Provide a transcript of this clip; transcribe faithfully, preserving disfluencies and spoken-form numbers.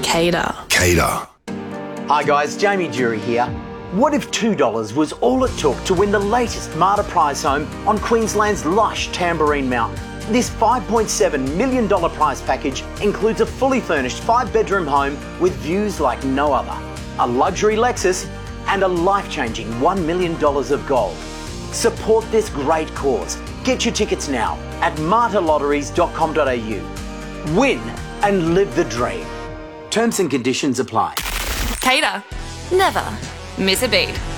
Cater. Cater. Hi guys, Jamie Jury here. What if two dollars was all it took to win the latest Marta prize home on Queensland's lush Tamborine Mountain? This five point seven million dollars prize package includes a fully furnished five-bedroom home with views like no other, a luxury Lexus, and a life-changing one million dollars of gold. Support this great cause. Get your tickets now at marta lotteries dot com dot a u. Win and live the dream. Terms and conditions apply. Cater. Never miss a beat.